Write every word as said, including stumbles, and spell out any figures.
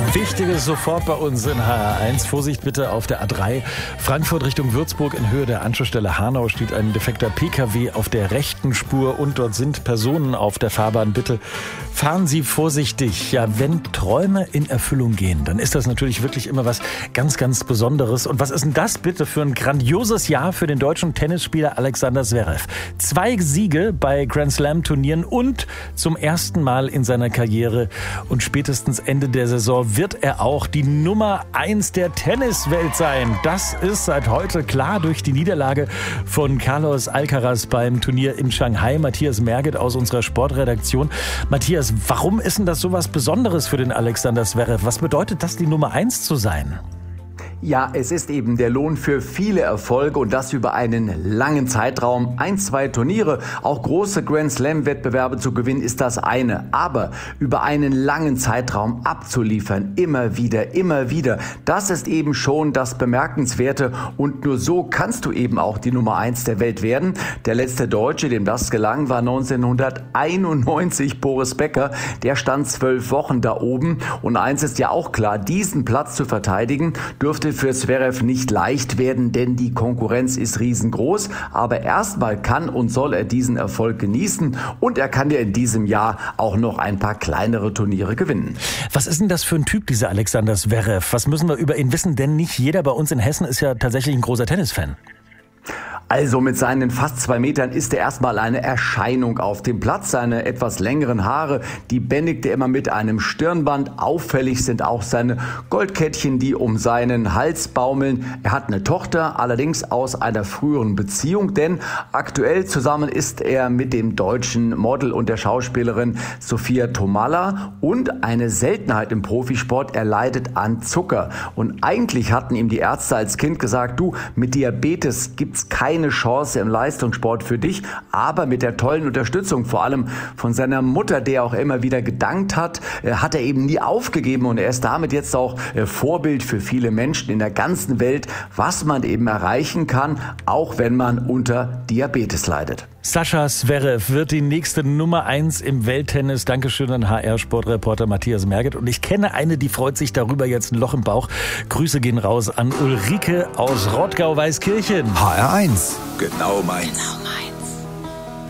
Wichtiges sofort bei uns in H R eins. Vorsicht bitte auf der A drei. Frankfurt Richtung Würzburg in Höhe der Anschlussstelle Hanau steht ein defekter P K W auf der rechten Spur und dort sind Personen auf der Fahrbahn. Bitte fahren Sie vorsichtig. Ja, wenn Träume in Erfüllung gehen, dann ist das natürlich wirklich immer was ganz, ganz Besonderes. Und was ist denn das bitte für ein grandioses Jahr für den deutschen Tennisspieler Alexander Zverev? Zwei Siege bei Grand Slam Turnieren und zum ersten Mal in seiner Karriere und spätestens Ende der Saison wird er auch die Nummer eins der Tenniswelt sein. Das ist seit heute klar durch die Niederlage von Carlos Alcaraz beim Turnier in Shanghai. Matthias Merget aus unserer Sportredaktion. Matthias, warum ist denn das so was Besonderes für den Alexander Zverev? Was bedeutet das, die Nummer eins zu sein? Ja, es ist eben der Lohn für viele Erfolge und das über einen langen Zeitraum. Ein, zwei Turniere, auch große Grand-Slam-Wettbewerbe zu gewinnen, ist das eine. Aber über einen langen Zeitraum abzuliefern, immer wieder, immer wieder, das ist eben schon das Bemerkenswerte. Und nur so kannst du eben auch die Nummer eins der Welt werden. Der letzte Deutsche, dem das gelang, war neunzehnhunderteinundneunzig Boris Becker. Der stand zwölf Wochen da oben. Und eins ist ja auch klar, diesen Platz zu verteidigen, dürfte für Zverev nicht leicht werden, denn die Konkurrenz ist riesengroß. Aber erstmal kann und soll er diesen Erfolg genießen und er kann ja in diesem Jahr auch noch ein paar kleinere Turniere gewinnen. Was ist denn das für ein Typ, dieser Alexander Zverev? Was müssen wir über ihn wissen? Denn nicht jeder bei uns in Hessen ist ja tatsächlich ein großer Tennisfan. Also mit seinen fast zwei Metern ist er erstmal eine Erscheinung auf dem Platz. Seine etwas längeren Haare, die bändigt er immer mit einem Stirnband. Auffällig sind auch seine Goldkettchen, die um seinen Hals baumeln. Er hat eine Tochter, allerdings aus einer früheren Beziehung, denn aktuell zusammen ist er mit dem deutschen Model und der Schauspielerin Sophia Tomalla. Und eine Seltenheit im Profisport, er leidet an Zucker. Und eigentlich hatten ihm die Ärzte als Kind gesagt, du, mit Diabetes gibt's keine eine Chance im Leistungssport für dich, aber mit der tollen Unterstützung, vor allem von seiner Mutter, der auch immer wieder gedankt hat, hat er eben nie aufgegeben und er ist damit jetzt auch Vorbild für viele Menschen in der ganzen Welt, was man eben erreichen kann, auch wenn man unter Diabetes leidet. Sascha Zverev wird die nächste Nummer eins im Welttennis. Dankeschön an H R-Sportreporter Matthias Merget. Und ich kenne eine, die freut sich darüber, jetzt ein Loch im Bauch. Grüße gehen raus an Ulrike aus Rottgau-Weißkirchen. H R eins. Genau meins. Genau meins.